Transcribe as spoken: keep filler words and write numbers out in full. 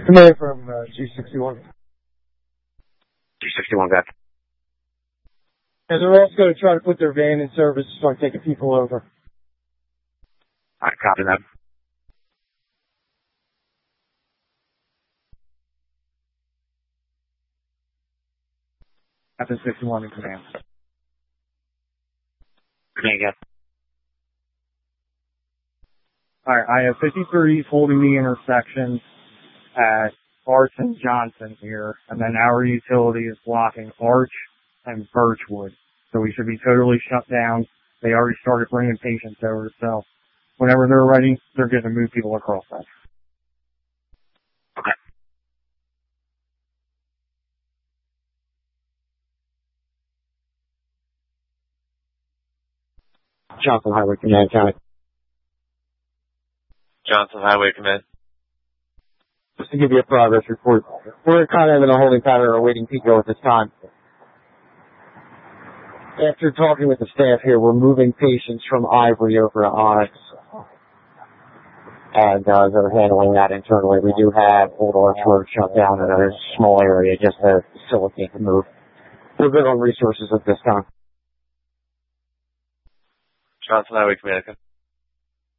Command from uh, G sixty-one. G sixty-one back. And they're also going to try to put their van in service to start taking people over. Alright, copy that. Captain sixty-one in command. Command again. Alright, I have fifty-threes holding the intersection at Arch and Johnson here, and then our utility is blocking Arch and Birchwood. So we should be totally shut down. They already started bringing patients over, so whenever they're ready, they're going to move people across that. Okay. Johnson Highway Command, County. Johnson Highway Command. Just to give you a progress report, we're kind of in a holding pattern awaiting P O at this time. After talking with the staff here, we're moving patients from Ivory over to Onyx. And uh, they're handling that internally. We do have Old Arch Road shut down in a small area just to facilitate the move. We're good on resources at this time. Johnson Highway Command.